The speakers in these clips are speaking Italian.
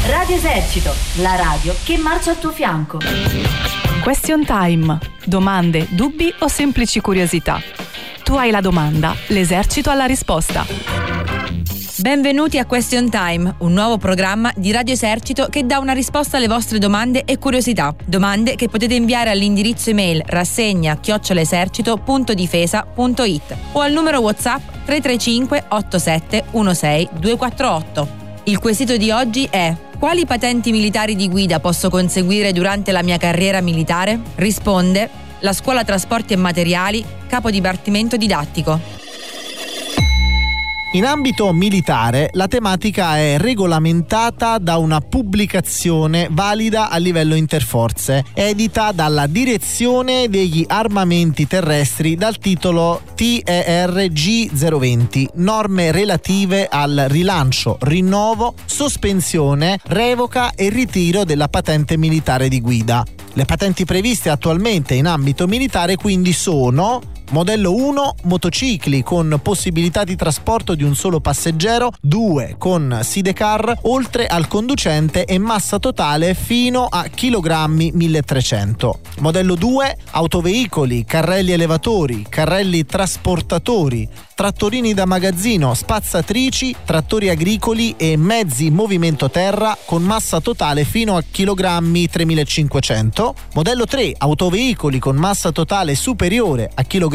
Radio Esercito, la radio che marcia al tuo fianco. Question Time. Domande, dubbi o semplici curiosità? Tu hai la domanda, l'esercito ha la risposta. Benvenuti a Question Time, un nuovo programma di Radio Esercito che dà una risposta alle vostre domande e curiosità. Domande che potete inviare all'indirizzo email rassegna@esercito.difesa.it o al numero WhatsApp 335 87 16 248. Il quesito di oggi è: quali patenti militari di guida posso conseguire durante la mia carriera militare? Risponde la Scuola Trasporti e Materiali, Capo Dipartimento Didattico. In ambito militare la tematica è regolamentata da una pubblicazione valida a livello interforze, edita dalla Direzione degli Armamenti Terrestri dal titolo TERG 020, norme relative al rilancio, rinnovo, sospensione, revoca e ritiro della patente militare di guida. Le patenti previste attualmente in ambito militare quindi sono: modello 1, motocicli con possibilità di trasporto di un solo passeggero, 2 con sidecar, oltre al conducente e massa totale fino a chilogrammi 1300. Modello 2, autoveicoli, carrelli elevatori, carrelli trasportatori, trattorini da magazzino, spazzatrici, trattori agricoli e mezzi movimento terra con massa totale fino a chilogrammi 3500. Modello 3, autoveicoli con massa totale superiore a chilogrammi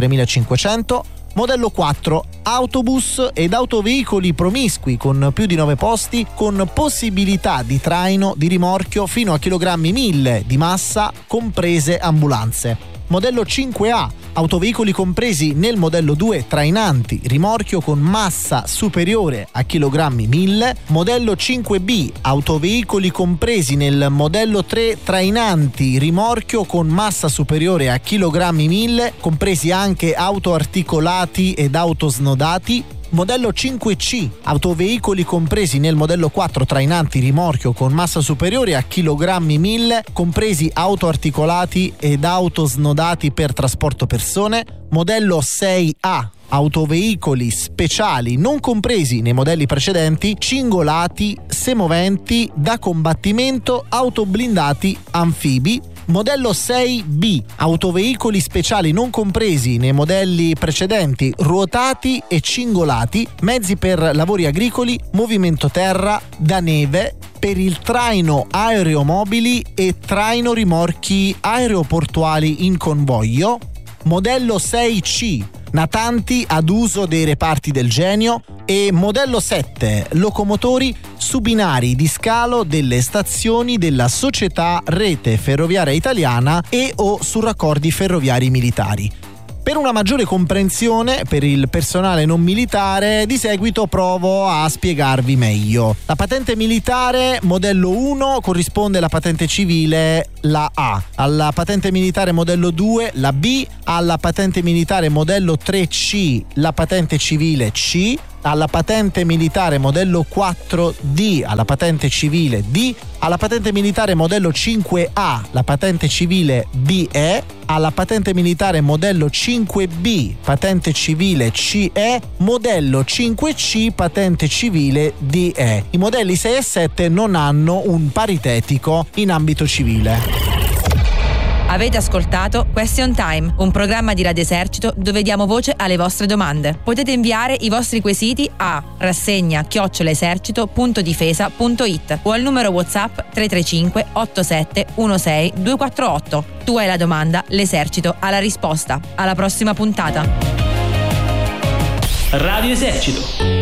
3500. Modello 4, autobus ed autoveicoli promiscui con più di 9 posti con possibilità di traino di rimorchio fino a chilogrammi 1000 di massa, comprese ambulanze. Modello 5A, autoveicoli compresi nel modello 2 trainanti, rimorchio con massa superiore a chilogrammi 1000. Modello 5B, autoveicoli compresi nel modello 3 trainanti, rimorchio con massa superiore a chilogrammi 1000, compresi anche autoarticolati ed autosnodati. Modello 5C, autoveicoli compresi nel modello 4 trainanti rimorchio con massa superiore a chilogrammi 1000, compresi autoarticolati ed autosnodati per trasporto persone. Modello 6A, autoveicoli speciali non compresi nei modelli precedenti, cingolati, semoventi, da combattimento, autoblindati, anfibi. Modello 6B, autoveicoli speciali non compresi nei modelli precedenti, ruotati e cingolati, mezzi per lavori agricoli, movimento terra, da neve, per il traino aeromobili e traino rimorchi aeroportuali in convoglio. Modello 6C, natanti ad uso dei reparti del Genio. E modello 7, locomotori su binari di scalo delle stazioni della Società Rete Ferroviaria Italiana e o su raccordi ferroviari militari. Per una maggiore comprensione per il personale non militare, di seguito provo a spiegarvi meglio. La patente militare modello 1 corrisponde alla patente civile la A, alla patente militare modello 2 la B, alla patente militare modello 3C la patente civile C, alla patente militare modello 4D alla patente civile D, alla patente militare modello 5A la patente civile BE, alla patente militare modello 5B patente civile CE, modello 5C patente civile DE. I modelli 6 e 7 non hanno un paritetico in ambito civile. Avete ascoltato Question Time, un programma di Radio Esercito dove diamo voce alle vostre domande. Potete inviare i vostri quesiti a rassegna@esercito.difesa.it o al numero WhatsApp 335 87 16 248. Tu hai la domanda, l'esercito ha la risposta. Alla prossima puntata. Radio Esercito.